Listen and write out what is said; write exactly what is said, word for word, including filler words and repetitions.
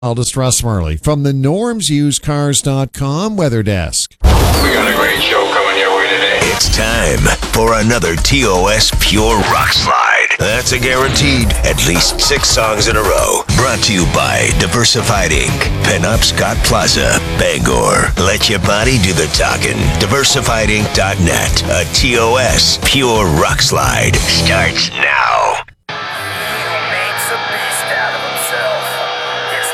Aldous Russ Murley from the norms used cars dot com weather desk. We got a great show coming your way today. It's time for another T O S Pure Rock Slide. That's a guaranteed at least six songs in a row. Brought to you by Diversified Incorporated. Pinup Scott Plaza, Bangor. Let your body do the talking. diversified inc dot net. A T O S Pure Rock Slide starts now.